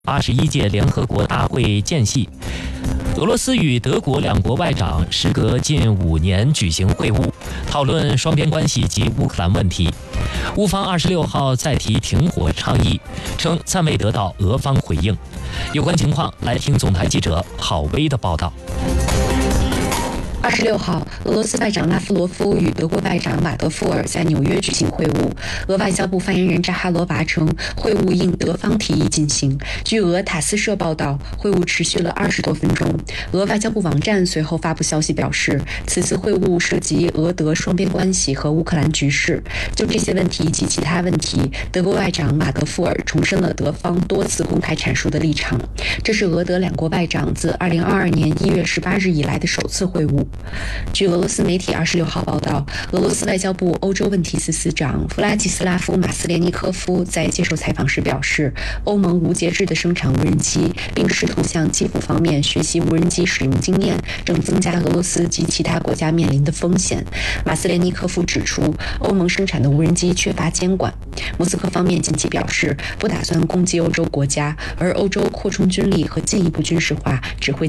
81届联合国大会间隙，俄罗斯与德国两国外长时隔近5年举行会晤，讨论双边关系及乌克兰问题。乌方26号再提停火倡议，称暂未得到俄方回应。有关情况，来听总台记者郝威的报道。 26号，俄罗斯外长拉夫罗夫与德国外长马德夫尔在纽约举行会晤。俄外交部发言人扎哈罗娃称，会晤应德方提议进行。据俄塔斯社报道，会晤持续了20多分钟。俄外交部网站随后发布消息表示，此次会晤涉及俄德双边关系和乌克兰局势。就这些问题及其他问题，德国外长马德夫尔重申了德方多次公开阐述的立场。这是俄德两国外长自2022年1月18日以来的首次会晤。据俄罗斯媒体26号报道，俄罗斯外交部欧洲问题司司长弗拉基斯拉夫·马斯连尼科夫在接受采访时表示，欧盟无节制地生产无人机，并试图向基辅方面学习无人机使用经验，正增加俄罗斯及其他国家面临的风险。马斯连尼科夫指出，欧盟生产的无人机缺乏监管。莫斯科方面近期表示，不打算攻击欧洲国家，而欧洲扩充军力和进一步军事化只会